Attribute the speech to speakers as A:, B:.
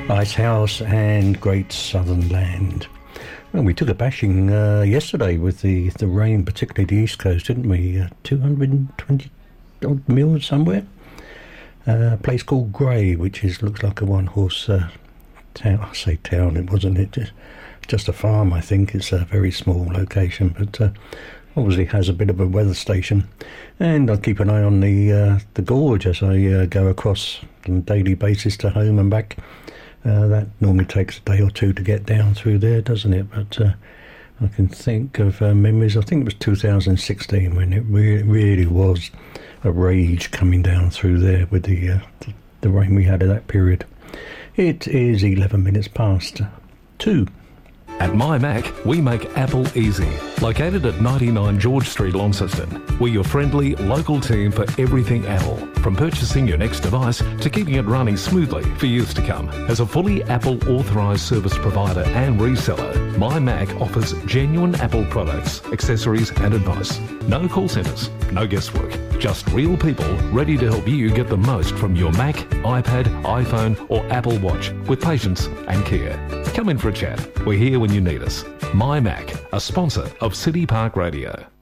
A: Icehouse and Great Southern Land. Well, we took a bashing yesterday with the rain, particularly the East Coast, didn't we? 220 odd mils somewhere. A place called Grey, which looks like a one-horse town. I say town, it wasn't it? Just a farm, I think. It's a very small location, but obviously has a bit of a weather station. And I'll keep an eye on the gorge as I go across on a daily basis to home and back. That normally takes a day or two to get down through there, doesn't it? But I can think of memories. I think it was 2016 when it really was a rage coming down through there with the rain we had at that period. It is 11 minutes past 2.
B: At MyMac, we make Apple easy. Located at 99 George Street, Launceston, we're your friendly, local team for everything Apple. From purchasing your next device to keeping it running smoothly for years to come. As a fully Apple authorised service provider and reseller, MyMac offers genuine Apple products, accessories and advice. No call centres, no guesswork. Just real people ready to help you get the most from your Mac, iPad, iPhone or Apple Watch with patience and care. Come in for a chat. We're here when you need us. MyMac, a sponsor of City Park Radio.